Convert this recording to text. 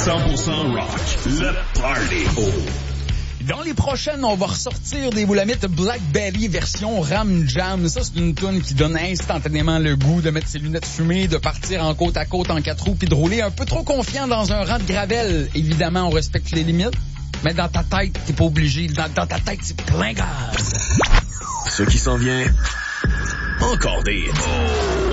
100% rock. Le Party. Dans les prochaines, on va ressortir des boulamites Black Betty version Ram Jam. Ça, c'est une toune qui donne instantanément le goût de mettre ses lunettes fumées, de partir en côte à côte en 4 roues puis de rouler un peu trop confiant dans un rang de gravel. Évidemment, on respecte les limites, mais dans ta tête, t'es pas obligé. Dans ta tête, c'est plein gaz. Ce qui s'en vient, encore des hits.